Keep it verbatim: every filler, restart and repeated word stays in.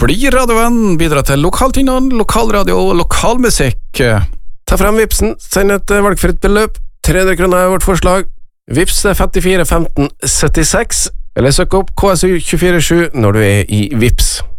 Bli radiovenn, bidra til lokaltinnhold, lokalradio og lokalmusikk. Ta frem Vipsen, send et valgfritt beløp, tre hundre kroner er vårt forslag. Vips er femtifire femten syttiseks, eller søk opp K S U to fire sju når du er i Vips.